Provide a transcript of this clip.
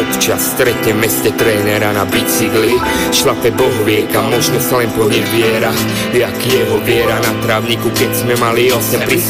Občas stretne v meste trénera na bicykli, šlape bohvieka, možno sa len poneviera, jak jeho viera na trávniku, keď sme mali 8 pri